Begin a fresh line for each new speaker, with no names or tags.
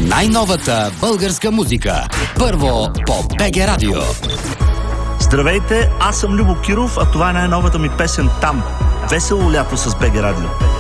Най-новата българска музика. Първо по БГ Радио.
Здравейте, аз съм Любо Киров, а това е най-новата ми песен "Там". Весело лято с БГ Радио.